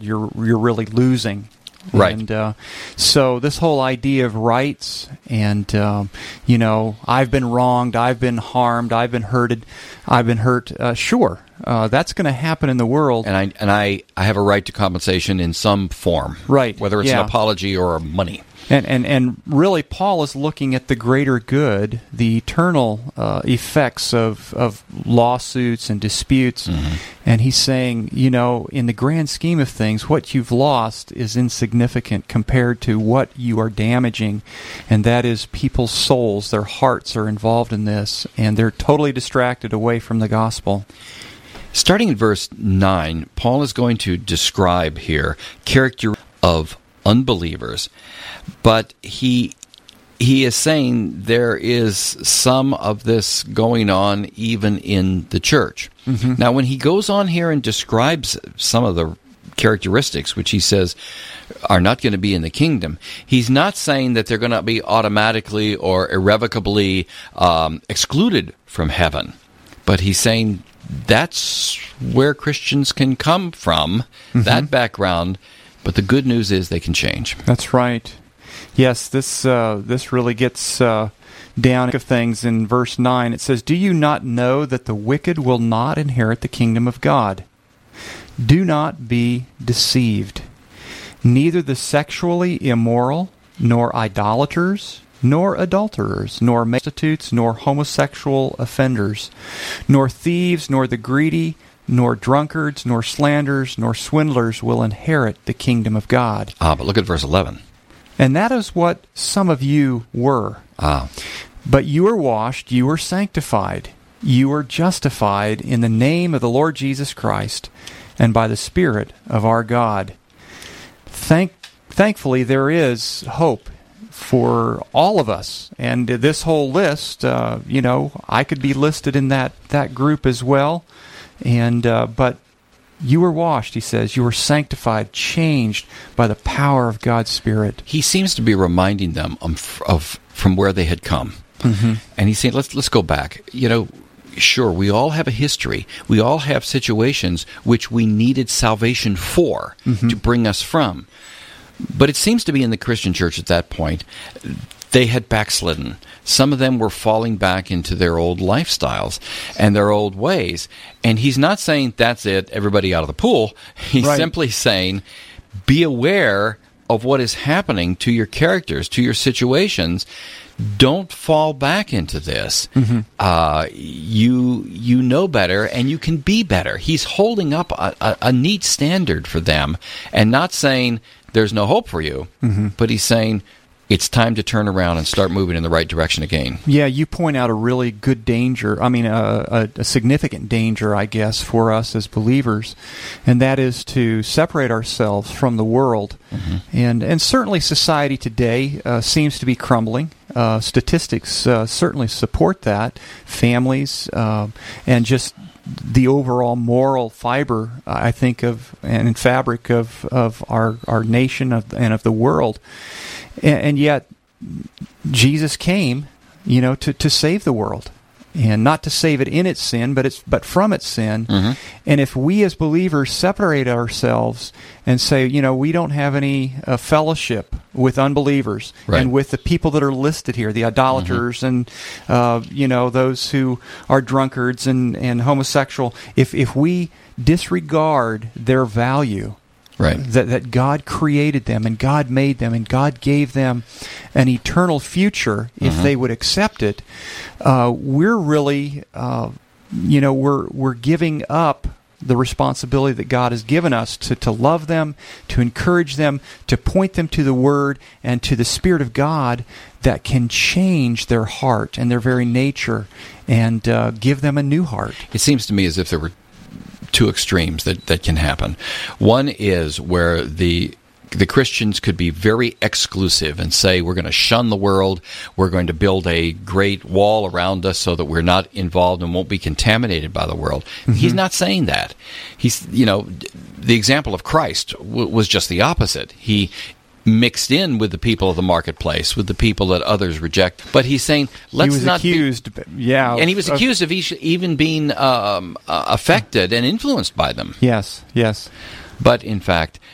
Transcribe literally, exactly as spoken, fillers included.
you're you're really losing. Right. And uh, so this whole idea of rights and, um, you know, I've been wronged, I've been harmed, I've been hurted, I've been hurt, uh, sure, uh, that's going to happen in the world. And I and I, I have a right to compensation in some form. Right. Whether it's yeah. an apology or money. And, and and really, Paul is looking at the greater good, the eternal uh, effects of, of lawsuits and disputes, mm-hmm. and he's saying, you know, in the grand scheme of things, what you've lost is insignificant compared to what you are damaging, and that is people's souls, their hearts are involved in this, and they're totally distracted away from the gospel. Starting in verse nine, Paul is going to describe here character of unbelievers, but he he is saying there is some of this going on even in the church. Mm-hmm. Now, when he goes on here and describes some of the characteristics which he says are not going to be in the kingdom, he's not saying that they're going to be automatically or irrevocably um, excluded from heaven, but he's saying that's where Christians can come from, mm-hmm. that background. But the good news is they can change. That's right. Yes, this uh, this really gets uh, down to things in verse nine. It says, "Do you not know that the wicked will not inherit the kingdom of God? Do not be deceived. Neither the sexually immoral, nor idolaters, nor adulterers, nor prostitutes, nor homosexual offenders, nor thieves, nor the greedy, nor drunkards, nor slanderers, nor swindlers will inherit the kingdom of God." Ah, but look at verse eleven. And that is what some of you were. Ah. But you were washed, you were sanctified, you were justified in the name of the Lord Jesus Christ and by the Spirit of our God. Thank, thankfully, there is hope for all of us. And this whole list, uh, you know, I could be listed in that, that group as well. And uh, but you were washed, he says. You were sanctified, changed by the power of God's Spirit. He seems to be reminding them of, of from where they had come. Mm-hmm. And he's saying, let's let's go back. You know, sure, we all have a history. We all have situations which we needed salvation for, mm-hmm. to bring us from. But it seems to be in the Christian church at that point, they had backslidden. Some of them were falling back into their old lifestyles and their old ways. And he's not saying, that's it, everybody out of the pool. He's right. simply saying, be aware of what is happening to your characters, to your situations. Don't fall back into this. Mm-hmm. Uh, you you know better, and you can be better. He's holding up a, a, a neat standard for them and not saying there's no hope for you, mm-hmm. but he's saying, it's time to turn around and start moving in the right direction again. Yeah, you point out a really good danger, I mean, a, a, a significant danger, I guess, for us as believers, and that is to separate ourselves from the world. Mm-hmm. And and certainly society today uh, seems to be crumbling. Uh, statistics uh, certainly support that. Families uh, and just the overall moral fiber, I think, of and fabric of, of our, our nation of, and of the world. And yet, Jesus came, you know, to, to save the world, and not to save it in its sin, but it's but from its sin. Mm-hmm. And if we as believers separate ourselves and say, you know, we don't have any uh, fellowship with unbelievers, right. and with the people that are listed here, the idolaters, mm-hmm. and uh, you know, those who are drunkards and, and homosexual, if if we disregard their value. Right. That that God created them and God made them and God gave them an eternal future if mm-hmm. they would accept it. Uh, we're really, uh, you know, we're we're giving up the responsibility that God has given us to, to love them, to encourage them, to point them to the Word and to the Spirit of God that can change their heart and their very nature and uh, give them a new heart. It seems to me as if there were two extremes that, that can happen. One is where the the Christians could be very exclusive and say, we're going to shun the world, we're going to build a great wall around us so that we're not involved and won't be contaminated by the world. Mm-hmm. He's not saying that. He's, you know, the example of Christ w- was just the opposite. He mixed in with the people of the marketplace, with the people that others reject. But he's saying, let's he was not accused, be, yeah, and he was accused of, of even being um, uh, affected and influenced by them. Yes, yes. But in fact,